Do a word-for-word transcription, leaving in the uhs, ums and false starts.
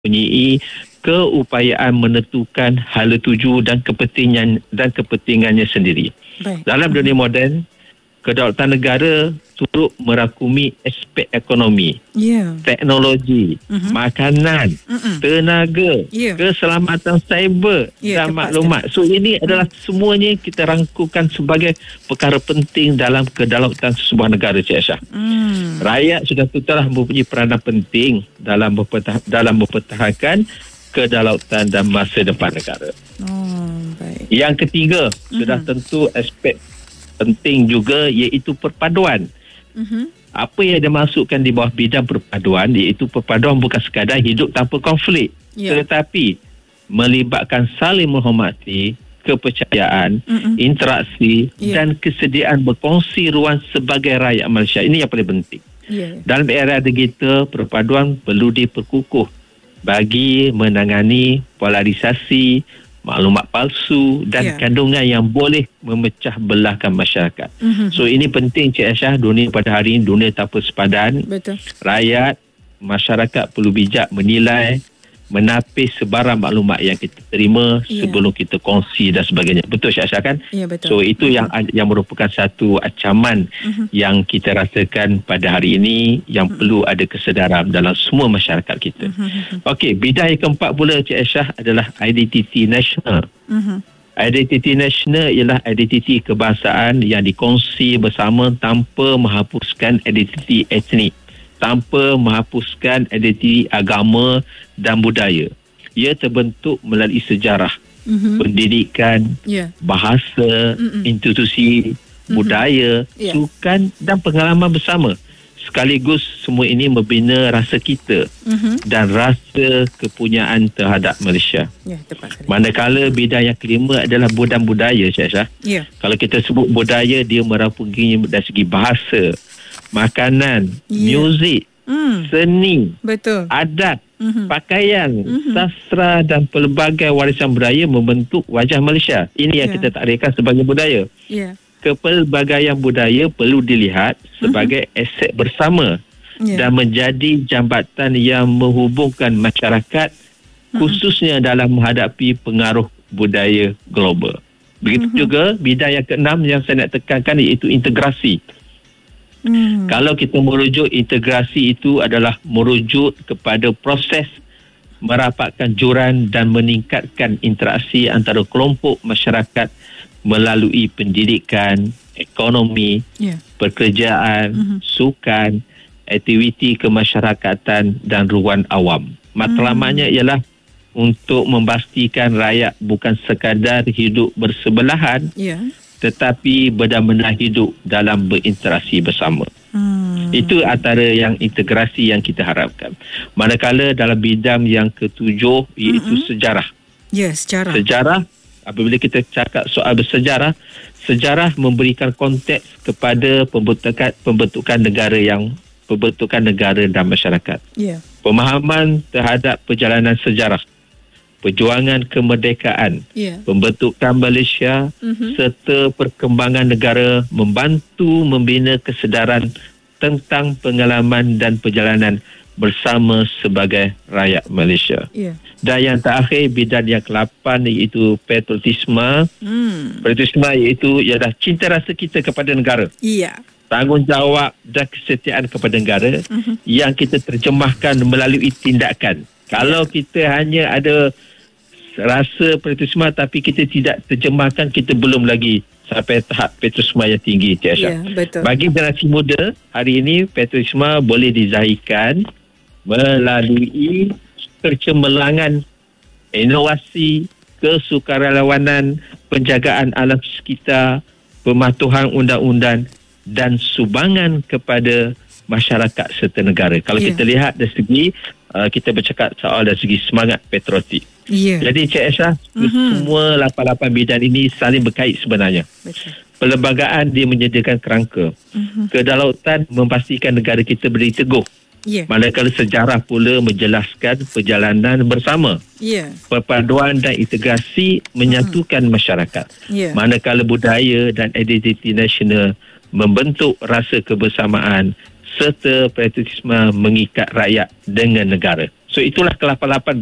mempunyai keupayaan menentukan hala tuju dan kepentingan dan kepentingannya sendiri. Baik. Dalam dunia moden, kedaulatan negara turut merakumi aspek ekonomi, yeah. teknologi, uh-huh. makanan, uh-uh. tenaga, yeah. keselamatan cyber yeah, dan maklumat. So ini uh-huh. adalah semuanya kita rangkukan sebagai perkara penting dalam kedaulatan sebuah negara, Cik Aisyah. Hmm. Rakyat sudah telah mempunyai peranan penting dalam mempertah- dalam mempertahankan kedaulatan dan masa depan negara. Oh, baik. Yang ketiga, uh-huh. sudah tentu aspek penting juga iaitu perpaduan. Uh-huh. Apa yang dimasukkan di bawah bidang perpaduan iaitu perpaduan bukan sekadar hidup tanpa konflik, yeah. tetapi melibatkan saling menghormati, kepercayaan, uh-uh. interaksi yeah. dan kesediaan berkongsi ruang sebagai rakyat Malaysia. Ini yang paling penting. Yeah. Dalam era digital, perpaduan perlu diperkukuh bagi menangani polarisasi, maklumat palsu dan yeah. kandungan yang boleh memecah belahkan masyarakat. Mm-hmm. So ini penting, Cik Aisyah. Dunia pada hari ini dunia tanpa sepadan. Betul. Rakyat, masyarakat perlu bijak menilai, menapis sebarang maklumat yang kita terima yeah. sebelum kita kongsi dan sebagainya. Betul, Cik Aisyah, kan? Ya, yeah, betul. So itu mm-hmm. yang yang merupakan satu ancaman mm-hmm. yang kita rasakan pada hari ini yang mm-hmm. perlu ada kesedaran dalam semua masyarakat kita. Mm-hmm. Okey, bidang yang keempat pula, Cik Aisyah, adalah identiti nasional. Mm-hmm. Identiti nasional ialah identiti kebangsaan yang dikongsi bersama tanpa menghapuskan identiti etnik, tanpa menghapuskan identiti agama dan budaya. Ia terbentuk melalui sejarah, mm-hmm. pendidikan, yeah. bahasa, mm-hmm. institusi, mm-hmm. budaya, yeah. sukan dan pengalaman bersama. Sekaligus semua ini membina rasa kita mm-hmm. dan rasa kepunyaan terhadap Malaysia. Yeah, tepat sekali. Manakala bidang yang kelima adalah budaya budaya, Cik Aisyah. Yeah. Kalau kita sebut budaya, dia merangkuminya dari segi bahasa, makanan, yeah. muzik, mm. seni, betul, adat, mm-hmm. pakaian, mm-hmm. sastra dan pelbagai warisan budaya membentuk wajah Malaysia. Ini yang yeah. kita takdirkan sebagai budaya. Yeah. Kepelbagaian budaya perlu dilihat sebagai mm-hmm. aset bersama yeah. dan menjadi jambatan yang menghubungkan masyarakat, mm-hmm. khususnya dalam menghadapi pengaruh budaya global. Begitu mm-hmm. juga bidang yang keenam yang saya nak tekankan iaitu integrasi. Hmm. Kalau kita merujuk integrasi, itu adalah merujuk kepada proses merapatkan juran dan meningkatkan interaksi antara kelompok masyarakat melalui pendidikan, ekonomi, yeah. pekerjaan, mm-hmm. sukan, aktiviti kemasyarakatan dan ruang awam. Matlamatnya hmm. ialah untuk memastikan rakyat bukan sekadar hidup bersebelahan, yeah. tetapi benar-benar hidup dalam berinteraksi bersama. Hmm. Itu antara yang integrasi yang kita harapkan. Manakala dalam bidang yang ketujuh iaitu mm-hmm. sejarah. Ya, sejarah. Sejarah, apabila kita cakap soal bersejarah, sejarah memberikan konteks kepada pembentukan pembentukan negara yang pembentukan negara dan masyarakat. Ya. Pemahaman terhadap perjalanan sejarah, perjuangan kemerdekaan, yeah. pembentukan Malaysia mm-hmm. serta perkembangan negara membantu membina kesedaran tentang pengalaman dan perjalanan bersama sebagai rakyat Malaysia. Yeah. Dan yang terakhir, bidang yang kelapan iaitu patriotisme. Mm. Patriotisme iaitu ialah cinta rasa kita kepada negara. Yeah. Tanggungjawab dan kesetiaan kepada negara mm-hmm. yang kita terjemahkan melalui tindakan. Kalau yeah. kita hanya ada rasa patriotisme tapi kita tidak terjemahkan, kita belum lagi sampai tahap patriotisme yang tinggi, Cik Aisyah. Yeah, betul. Bagi generasi muda hari ini, patriotisme boleh dizahirkan melalui kecemerlangan, inovasi, kesukarelawanan, penjagaan alam sekitar, pematuhan undang-undang dan sumbangan kepada masyarakat serta negara. Kalau yeah. kita lihat dari segi uh, kita bercakap soal dari segi semangat patriotik. Yeah. Jadi Cik Aisyah, mm-hmm. semua lapan-lapan bidang ini saling berkait sebenarnya. Betul. Perlembagaan dia menyediakan kerangka. Mm-hmm. Kedaulatan memastikan negara kita berdiri teguh. Yeah. Manakala sejarah pula menjelaskan perjalanan bersama. Yeah. Perpaduan dan integrasi menyatukan mm-hmm. masyarakat. Yeah. Manakala budaya dan identiti nasional membentuk rasa kebersamaan serta patriotisme mengikat rakyat dengan negara. So itulah ke lapan lapan